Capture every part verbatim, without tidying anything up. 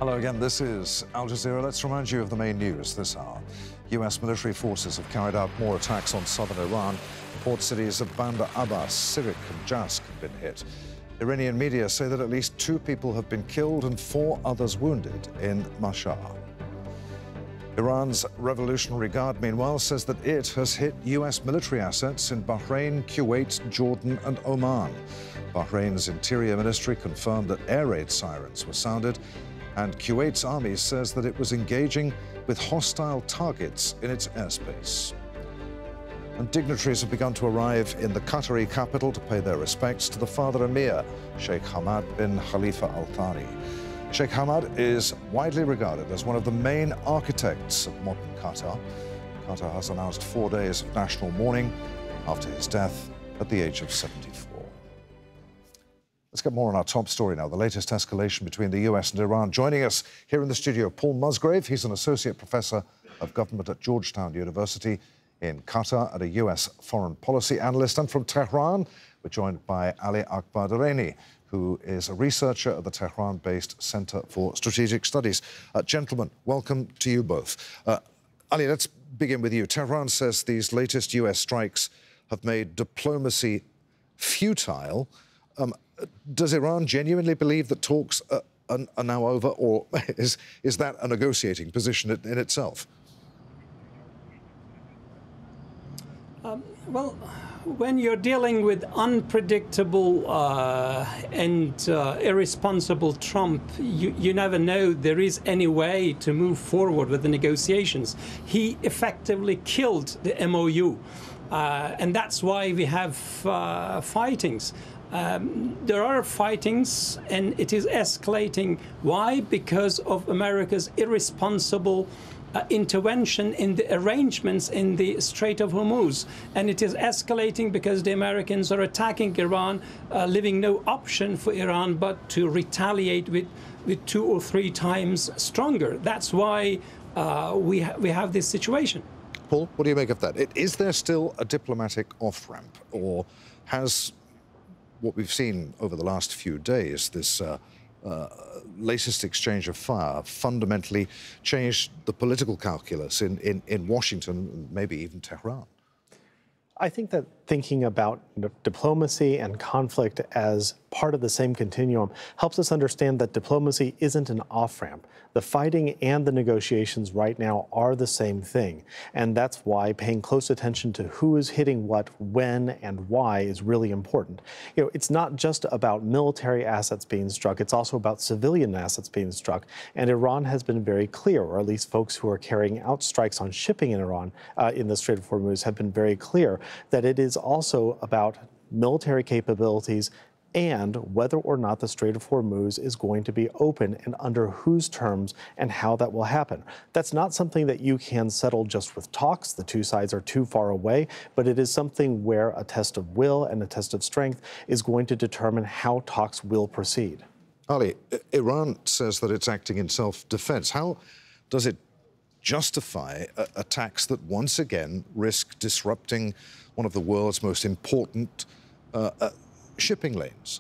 Hello again, this is Al Jazeera. Let's remind you of the main news this hour. U S military forces have carried out more attacks on southern Iran. The port cities of Bandar Abbas, Sirik and Jask have been hit. Iranian media say that at least two people have been killed and four others wounded in Mashhad. Iran's Revolutionary Guard, meanwhile, says that it has hit U S military assets in Bahrain, Kuwait, Jordan and Oman. Bahrain's Interior Ministry confirmed that air raid sirens were sounded, and Kuwait's army says that it was engaging with hostile targets in its airspace. And dignitaries have begun to arrive in the Qatari capital to pay their respects to the father emir, Sheikh Hamad bin Khalifa Al Thani. Sheikh Hamad is widely regarded as one of the main architects of modern Qatar. Qatar has announced four days of national mourning after his death at the age of seventy-four. Let's get more on our top story now, the latest escalation between the U S and Iran. Joining us here in the studio, Paul Musgrave. He's an associate professor of government at Georgetown University in Qatar and a U S foreign policy analyst. And from Tehran, we're joined by Ali Akbardareni, who is a researcher at the Tehran-based Center for Strategic Studies. Uh, gentlemen, welcome to you both. Uh, Ali, let's begin with you. Tehran says these latest U S strikes have made diplomacy futile. Um, does Iran genuinely believe that talks are, are, are now over, or is, is that a negotiating position in, in itself? Um, well, when you're dealing with unpredictable uh, and uh, irresponsible Trump, you, you never know there is any way to move forward with the negotiations. He effectively killed the M O U, uh, and that's why we have uh, fightings. Um, there are fightings, and it is escalating. Why? Because of America's irresponsible uh, intervention in the arrangements in the Strait of Hormuz. And it is escalating because the Americans are attacking Iran, uh, leaving no option for Iran but to retaliate with, with two or three times stronger. That's why uh, we, ha we have this situation. Paul, what do you make of that? It, is there still a diplomatic off-ramp, or has what we've seen over the last few days, this uh, uh, latest exchange of fire, fundamentally changed the political calculus in, in, in Washington, maybe even Tehran? I think that thinking about diplomacy and conflict as part of the same continuum helps us understand that diplomacy isn't an off-ramp. The fighting and the negotiations right now are the same thing. And that's why paying close attention to who is hitting what, when, and why is really important. You know, it's not just about military assets being struck, it's also about civilian assets being struck. And Iran has been very clear, or at least folks who are carrying out strikes on shipping in Iran, uh, in the Strait of Hormuz, have been very clear that it is also about military capabilities and whether or not the Strait of Hormuz is going to be open and under whose terms and how that will happen. That's not something that you can settle just with talks. The two sides are too far away, but it is something where a test of will and a test of strength is going to determine how talks will proceed. Ali, Iran says that it's acting in self-defense. How does it justify uh, attacks that once again risk disrupting one of the world's most important uh, uh, shipping lanes?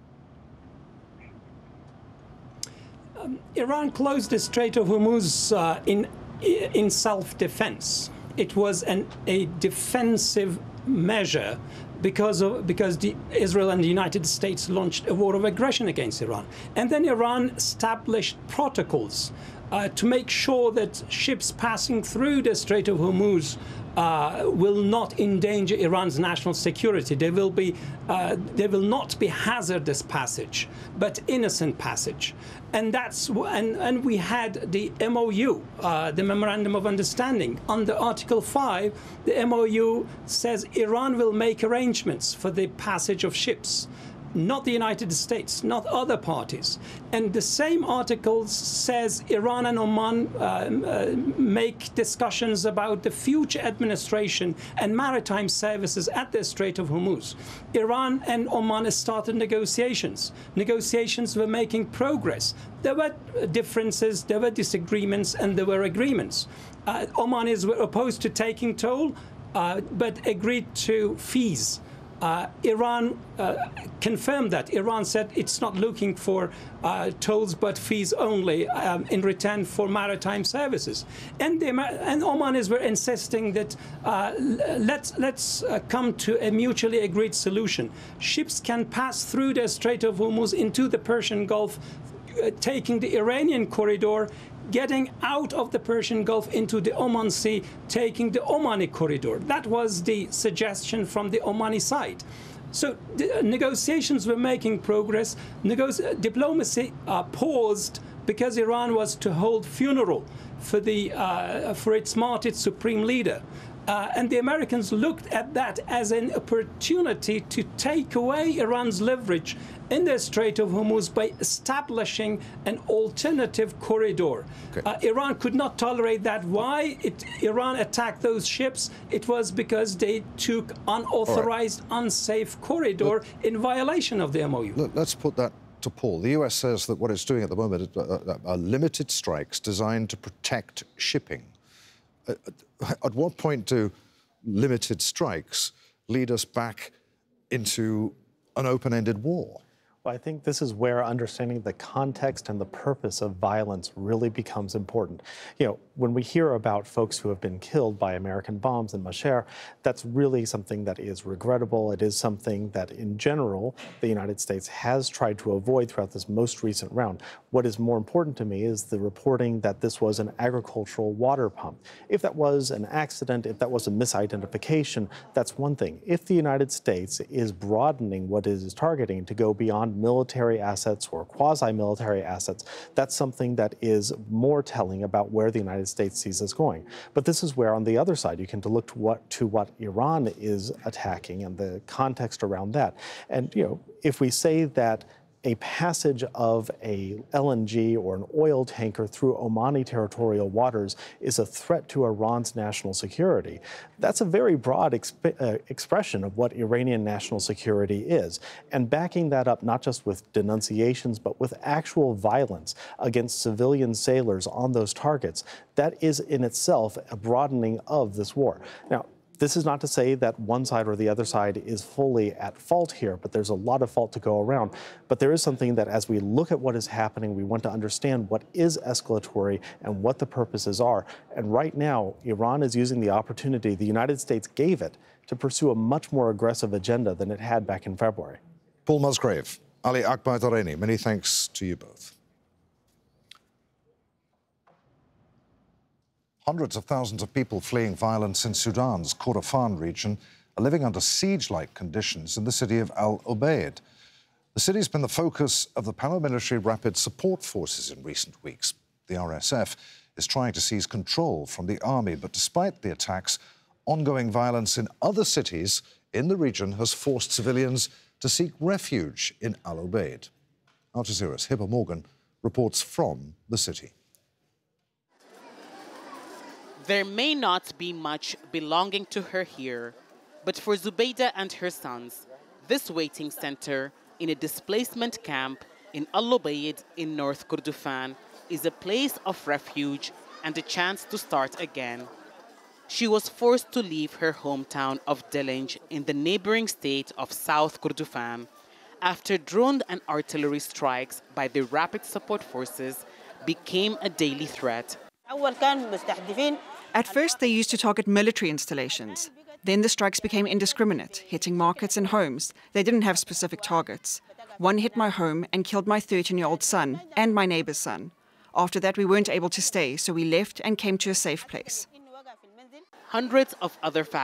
Um, Iran closed the Strait of Hormuz uh, in, in self-defense. It was an, a defensive measure because of because the, Israel and the United States launched a war of aggression against Iran. And then Iran established protocols uh, to make sure that ships passing through the Strait of Hormuz Uh, will not endanger Iran's national security. They will be, uh, they will not be hazardous passage, but innocent passage. And that's and and we had the M O U, uh, the Memorandum of Understanding. Under Article five, the M O U says Iran will make arrangements for the passage of ships. Not the United States, not other parties. And the same article says Iran and Oman uh, uh, make discussions about the future administration and maritime services at the Strait of Hormuz. Iran and Oman started negotiations. Negotiations were making progress. There were differences, there were disagreements, and there were agreements. Uh, Omanis were opposed to taking toll, uh, but agreed to fees. Uh, Iran uh, confirmed that. Iran said it's not looking for uh, tolls but fees only um, in return for maritime services. And the and Omanis were insisting that uh, let's let's uh, come to a mutually agreed solution. Ships can pass through the Strait of Hormuz into the Persian Gulf, uh, taking the Iranian corridor, getting out of the Persian Gulf into the Oman Sea, taking the Omani corridor. That was the suggestion from the Omani side. So the negotiations were making progress. Nego- diplomacy uh, paused because Iran was to hold funeral for, the, uh, for its martyred supreme leader. Uh, and the Americans looked at that as an opportunity to take away Iran's leverage in the Strait of Hormuz by establishing an alternative corridor. Okay. Uh, Iran could not tolerate that. Why it, Iran attacked those ships? It was because they took unauthorized, right. unsafe corridor Look, in violation of the M O U. Look, let's put that to Paul. The U S says that what it's doing at the moment are, are limited strikes designed to protect shipping. At what point do limited strikes lead us back into an open-ended war? Well, I think this is where understanding the context and the purpose of violence really becomes important. You know, when we hear about folks who have been killed by American bombs in Masher, that's really something that is regrettable. It is something that, in general, the United States has tried to avoid throughout this most recent round. What is more important to me is the reporting that this was an agricultural water pump. If that was an accident, if that was a misidentification, that's one thing. If the United States is broadening what it is targeting to go beyond military assets or quasi-military assets, that's something that is more telling about where the United States sees us going. But this is where, on the other side, you can look to what to what Iran is attacking and the context around that. And, you know, if we say that a passage of a L N G or an oil tanker through Omani territorial waters is a threat to Iran's national security, that's a very broad exp- uh, expression of what Iranian national security is. And backing that up not just with denunciations, but with actual violence against civilian sailors on those targets, that is in itself a broadening of this war. Now, this is not to say that one side or the other side is fully at fault here, but there's a lot of fault to go around. But there is something that, as we look at what is happening, we want to understand what is escalatory and what the purposes are. And right now, Iran is using the opportunity the United States gave it to pursue a much more aggressive agenda than it had back in February. Paul Musgrave, Ali Akbar Dareni, many thanks to you both. Hundreds of thousands of people fleeing violence in Sudan's Kordofan region are living under siege-like conditions in the city of Al Obeid. The city's been the focus of the paramilitary Rapid Support Forces in recent weeks. The R S F is trying to seize control from the army, but despite the attacks, ongoing violence in other cities in the region has forced civilians to seek refuge in Al Obeid. Al Jazeera's Hibba Morgan reports from the city. There may not be much belonging to her here, but for Zubaydah and her sons, this waiting center in a displacement camp in Al Obeid in North Kordofan is a place of refuge and a chance to start again. She was forced to leave her hometown of Delenj in the neighboring state of South Kordofan after drone and artillery strikes by the Rapid Support Forces became a daily threat. At first, they used to target military installations. Then the strikes became indiscriminate, hitting markets and homes. They didn't have specific targets. One hit my home and killed my thirteen-year-old son and my neighbor's son. After that, we weren't able to stay, so we left and came to a safe place. Hundreds of other families